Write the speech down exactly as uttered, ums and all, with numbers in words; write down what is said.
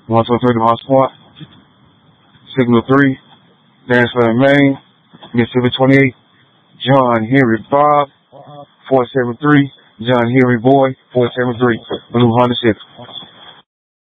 one two three, the Hot Spot. Signal three, Nashville, Maine. Mississippi twenty-eight, John Henry Bob, four seven three, John Henry Boy, four seven three, Blue Honda six.